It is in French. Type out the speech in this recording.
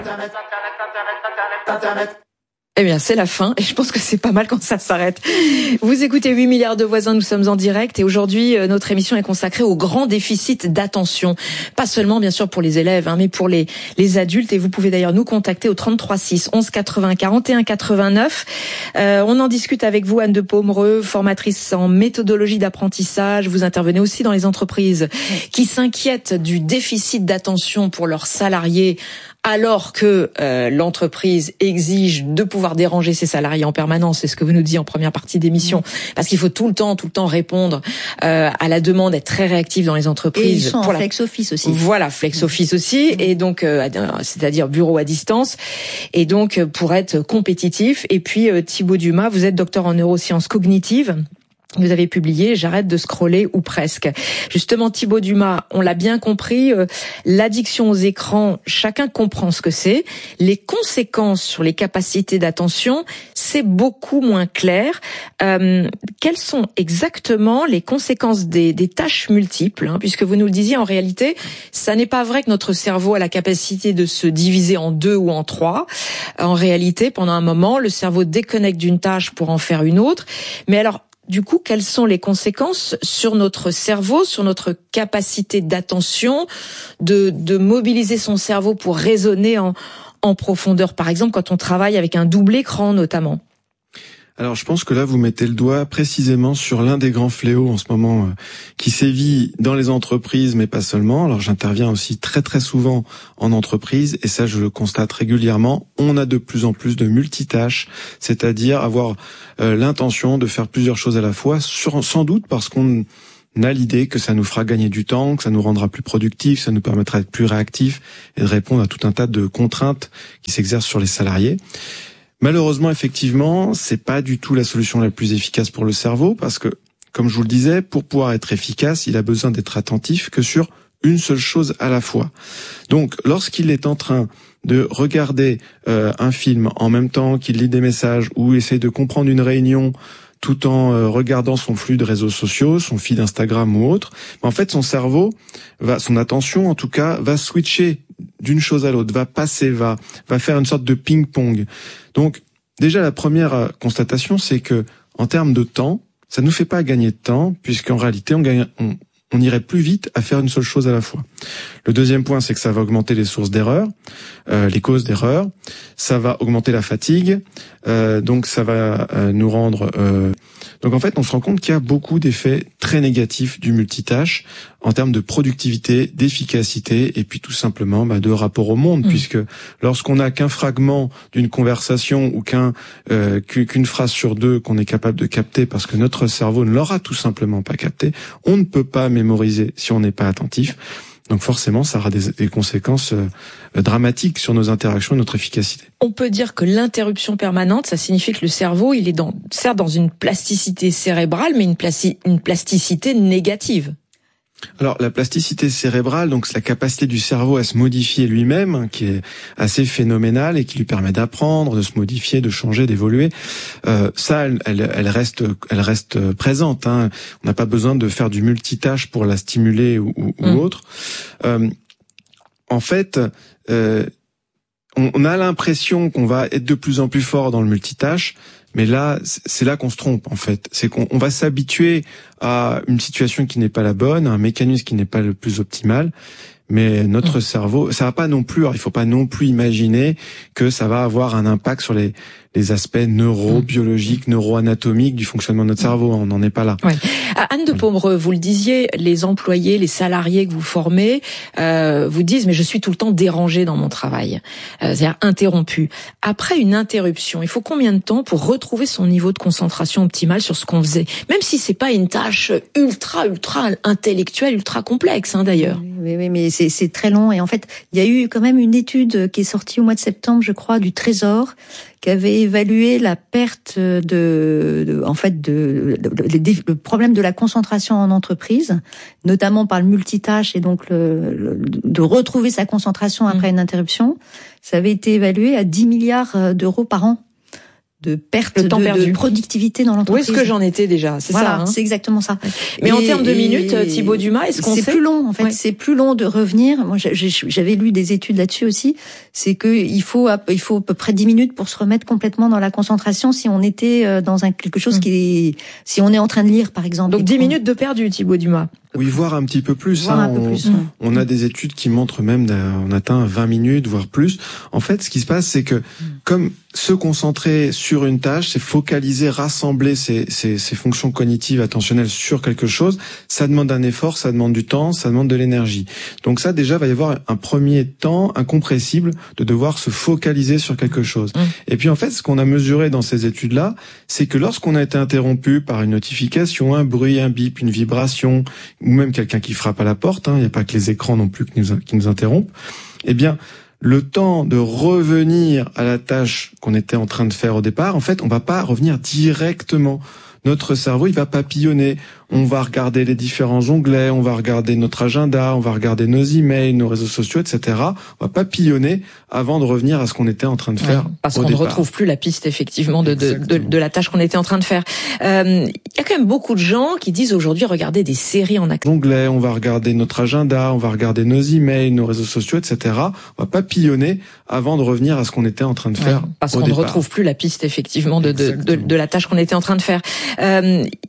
Eh bien, c'est la fin et je pense que c'est pas mal quand ça s'arrête. Vous écoutez 8 milliards de voisins, nous sommes en direct et aujourd'hui, notre émission est consacrée au grand déficit d'attention. Pas seulement, bien sûr, pour les élèves, mais pour les adultes. Et vous pouvez d'ailleurs nous contacter au 33 6 11 80 41 89. On en discute avec vous, Anne de Pomereux, formatrice en méthodologie d'apprentissage. Vous intervenez aussi dans les entreprises qui s'inquiètent du déficit d'attention pour leurs salariés, alors que l'entreprise exige de pouvoir déranger ses salariés en permanence. C'est ce que vous nous dites en première partie d'émission. Parce qu'il faut tout le temps répondre à la demande, être très réactif dans les entreprises. Et ils sont en flex office aussi. Voilà, flex office aussi. Et donc, c'est-à-dire bureau à distance. Et donc, pour être compétitif. Et puis, Thibaut Dumas, vous êtes docteur en neurosciences cognitives. Vous avez publié « J'arrête de scroller ou presque ». Justement, Thibaut Dumas, on l'a bien compris, l'addiction aux écrans, chacun comprend ce que c'est. Les conséquences sur les capacités d'attention, c'est beaucoup moins clair. Quelles sont exactement les conséquences des tâches multiples, puisque vous nous le disiez, en réalité, ça n'est pas vrai que notre cerveau a la capacité de se diviser en 2 ou en 3. En réalité, pendant un moment, le cerveau déconnecte d'une tâche pour en faire une autre. Mais alors, du coup, quelles sont les conséquences sur notre cerveau, sur notre capacité d'attention, de mobiliser son cerveau pour raisonner en profondeur, par exemple, quand on travaille avec un double écran notamment? Alors je pense que là vous mettez le doigt précisément sur l'un des grands fléaux en ce moment qui sévit dans les entreprises mais pas seulement. Alors j'interviens aussi très très souvent en entreprise et ça je le constate régulièrement. On a de plus en plus de multitâches, c'est-à-dire avoir l'intention de faire plusieurs choses à la fois, sans doute parce qu'on a l'idée que ça nous fera gagner du temps, que ça nous rendra plus productifs, ça nous permettra d'être plus réactifs et de répondre à tout un tas de contraintes qui s'exercent sur les salariés. Malheureusement, effectivement, c'est pas du tout la solution la plus efficace pour le cerveau parce que, comme je vous le disais, pour pouvoir être efficace, il a besoin d'être attentif que sur une seule chose à la fois. Donc, lorsqu'il est en train de regarder un film en même temps qu'il lit des messages ou essaie de comprendre une réunion tout en regardant son flux de réseaux sociaux, son feed Instagram ou autre, en fait, son cerveau son attention, en tout cas, va switcher d'une chose à l'autre, va passer, va faire une sorte de ping-pong. Donc, déjà, la première constatation, c'est que, en termes de temps, ça nous fait pas gagner de temps, puisqu'en réalité, on irait plus vite à faire une seule chose à la fois. Le deuxième point, c'est que ça va augmenter les sources d'erreurs, les causes d'erreurs. Ça va augmenter la fatigue, donc ça va nous rendre... Donc en fait, on se rend compte qu'il y a beaucoup d'effets très négatifs du multitâche en termes de productivité, d'efficacité et puis tout simplement de rapport au monde, puisque lorsqu'on n'a qu'un fragment d'une conversation ou qu'une phrase sur deux qu'on est capable de capter parce que notre cerveau ne l'aura tout simplement pas capté, on ne peut pas mémoriser si on n'est pas attentif. Donc forcément, ça aura des conséquences dramatiques sur nos interactions et notre efficacité. On peut dire que l'interruption permanente, ça signifie que le cerveau, il est certes dans une plasticité cérébrale, mais une plasticité négative. Alors la plasticité cérébrale, donc c'est la capacité du cerveau à se modifier lui-même, qui est assez phénoménale et qui lui permet d'apprendre, de se modifier, de changer, d'évoluer. Ça, elle reste présente. On n'a pas besoin de faire du multitâche pour la stimuler ou autre. En fait, on a l'impression qu'on va être de plus en plus fort dans le multitâche. Mais là, c'est là qu'on se trompe, en fait. C'est qu'on va s'habituer à une situation qui n'est pas la bonne, à un mécanisme qui n'est pas le plus optimal. Mais notre cerveau, ça va pas non plus, alors il faut pas non plus imaginer que ça va avoir un impact sur les aspects neurobiologiques, neuroanatomiques du fonctionnement de notre cerveau. On n'en est pas là. Ouais. Anne de Pomereux, vous le disiez, les employés, les salariés que vous formez, vous disent, mais je suis tout le temps dérangé dans mon travail. C'est-à-dire interrompu. Après une interruption, il faut combien de temps pour retrouver son niveau de concentration optimal sur ce qu'on faisait? Même si c'est pas une tâche ultra intellectuelle, ultra complexe, d'ailleurs. Oui, mais c'est très long. Et en fait, il y a eu quand même une étude qui est sortie au mois de septembre, je crois, du Trésor, qui avait évalué la perte le problème de la concentration en entreprise, notamment par le multitâche et donc de retrouver sa concentration après une interruption. Ça avait été évalué à 10 milliards d'euros par an. perte de productivité dans l'entreprise. Où est-ce que j'en étais déjà? C'est voilà, ça. Hein, c'est exactement ça. Mais en termes de minutes, Thibaut Dumas, est-ce qu'on sait? C'est plus long, en fait. C'est plus long de revenir. Moi, j'avais lu des études là-dessus aussi. C'est que il faut à peu près 10 minutes pour se remettre complètement dans la concentration si on était dans quelque chose si on est en train de lire, par exemple. Donc 10 minutes de perdu, Thibaut Dumas. Oui, voire un petit peu plus. On a des études qui montrent même on atteint 20 minutes, voire plus. En fait, ce qui se passe, c'est que comme se concentrer sur une tâche, c'est focaliser, rassembler ses fonctions cognitives, attentionnelles sur quelque chose, ça demande un effort, ça demande du temps, ça demande de l'énergie. Donc ça, déjà, va y avoir un premier temps incompressible de devoir se focaliser sur quelque chose. Et puis en fait, ce qu'on a mesuré dans ces études-là, c'est que lorsqu'on a été interrompu par une notification, un bruit, un bip, une vibration, ou même quelqu'un qui frappe à la porte, il n'y a pas que les écrans non plus qui nous interrompent, eh bien, le temps de revenir à la tâche qu'on était en train de faire au départ, en fait, on va pas revenir directement. Notre cerveau, il va papillonner. On va regarder les différents onglets, on va regarder notre agenda, on va regarder nos emails, nos réseaux sociaux, etc. On va papillonner avant de revenir à ce qu'on était en train de faire. Parce qu'on ne retrouve plus la piste, effectivement, de la tâche qu'on était en train de faire. Il y a quand même beaucoup de gens qui disent aujourd'hui, regardez des séries en action. Onglets, on va regarder notre agenda, on va regarder nos emails, nos réseaux sociaux, etc. On va papillonner avant de revenir à ce qu'on était en train de faire. Parce qu'on ne retrouve plus la piste, effectivement, de la tâche qu'on était en train de faire. Il